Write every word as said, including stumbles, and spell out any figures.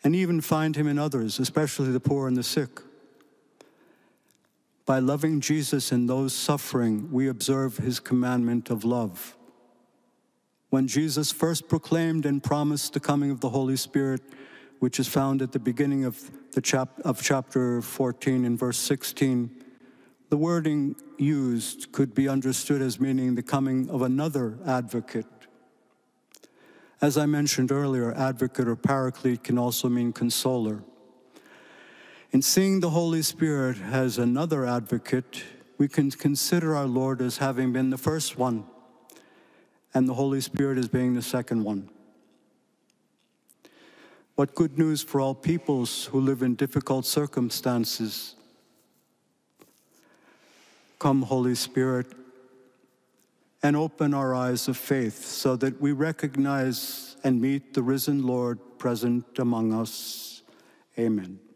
and even find him in others, especially the poor and the sick. By loving Jesus in those suffering, we observe his commandment of love. When Jesus first proclaimed and promised the coming of the Holy Spirit, which is found at the beginning of the chap- of chapter fourteen in verse sixteen, the wording used could be understood as meaning the coming of another advocate. As I mentioned earlier, advocate or paraclete can also mean consoler. In seeing the Holy Spirit as another advocate, we can consider our Lord as having been the first one, and the Holy Spirit as being the second one. What good news for all peoples who live in difficult circumstances. Come, Holy Spirit, and open our eyes of faith so that we recognize and meet the risen Lord present among us. Amen.